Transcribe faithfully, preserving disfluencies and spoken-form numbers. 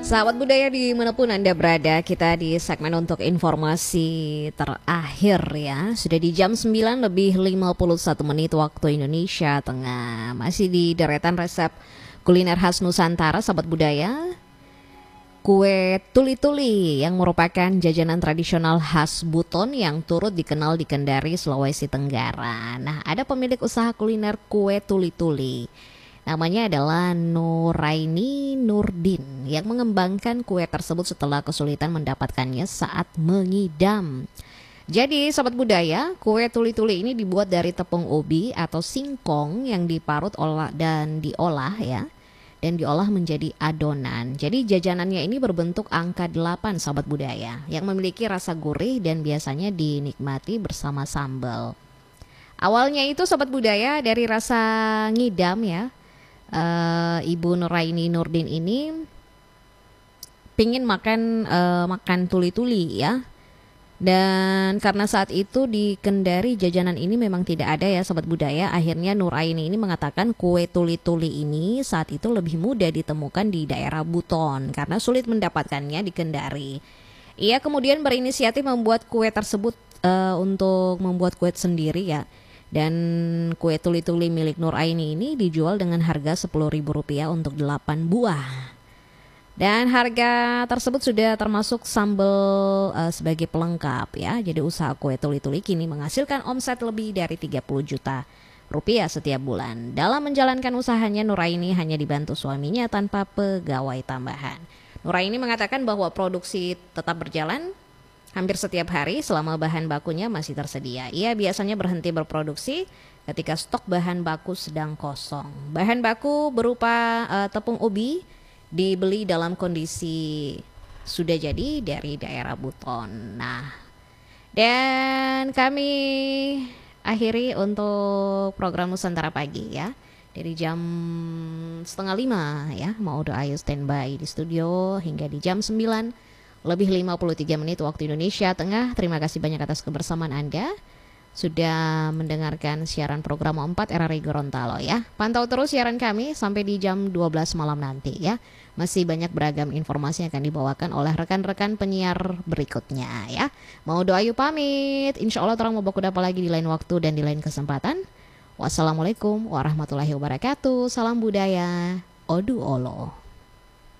Sahabat budaya dimanapun Anda berada, kita di segmen untuk informasi terakhir ya. Sudah di jam sembilan lebih lima puluh satu menit waktu Indonesia Tengah. Masih di deretan resep kuliner khas Nusantara, sahabat budaya. Kue tuli-tuli yang merupakan jajanan tradisional khas Buton yang turut dikenal di Kendari, Sulawesi Tenggara. Nah, ada pemilik usaha kuliner kue tuli-tuli. Namanya adalah Nuraini Nurdin yang mengembangkan kue tersebut setelah kesulitan mendapatkannya saat mengidam. Jadi sahabat budaya, kue tuli-tuli ini dibuat dari tepung ubi atau singkong yang diparut olah dan diolah ya. Dan diolah menjadi adonan. Jadi jajanannya ini berbentuk angka delapan sahabat budaya yang memiliki rasa gurih dan biasanya dinikmati bersama sambal. Awalnya itu sahabat budaya dari rasa ngidam ya. Uh, Ibu Nuraini Nurdin ini pingin makan uh, makan tuli-tuli ya, dan karena saat itu di Kendari jajanan ini memang tidak ada ya sahabat budaya. Akhirnya Nuraini ini mengatakan kue tuli-tuli ini saat itu lebih mudah ditemukan di daerah Buton karena sulit mendapatkannya di Kendari. Ia kemudian berinisiatif membuat kue tersebut uh, untuk membuat kue sendiri ya. Dan kue tuli-tuli milik Nuraini ini dijual dengan harga sepuluh ribu rupiah untuk delapan buah. Dan harga tersebut sudah termasuk sambal uh, sebagai pelengkap ya. Jadi usaha kue tuli-tuli kini menghasilkan omset lebih dari tiga puluh juta rupiah setiap bulan. Dalam menjalankan usahanya, Nuraini hanya dibantu suaminya tanpa pegawai tambahan. Nuraini mengatakan bahwa produksi tetap berjalan hampir setiap hari selama bahan bakunya masih tersedia. Ia biasanya berhenti berproduksi ketika stok bahan baku sedang kosong. Bahan baku berupa uh, tepung ubi dibeli dalam kondisi sudah jadi dari daerah Buton. Nah, dan kami akhiri untuk program Nusantara Pagi ya. Dari jam setengah lima ya, mau doa ayo standby di studio hingga di jam sembilan lebih lima puluh tiga menit waktu Indonesia Tengah. Terima kasih banyak atas kebersamaan Anda. Sudah mendengarkan siaran program empat R R I Gorontalo ya. Pantau terus siaran kami sampai di jam dua belas malam nanti ya. Masih banyak beragam informasi yang akan dibawakan oleh rekan-rekan penyiar berikutnya ya. Mau doa yuk pamit. Insya Allah terang mau baku dapat lagi di lain waktu dan di lain kesempatan. Wassalamualaikum warahmatullahi wabarakatuh. Salam budaya. Odu Olo.